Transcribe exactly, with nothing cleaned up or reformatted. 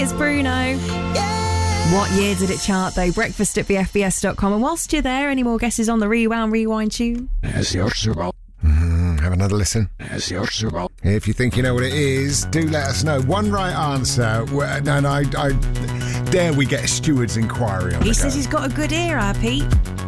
It's Bruno. What year did it chart, though? Breakfast at b f b s dot com. And whilst you're there, any more guesses on the Rewound Rewind tune? Mm, have another listen. If you think you know what it is, do let us know. One right answer, and I, I dare we get a steward's inquiry on He the says go. he's got a good ear, our Pete.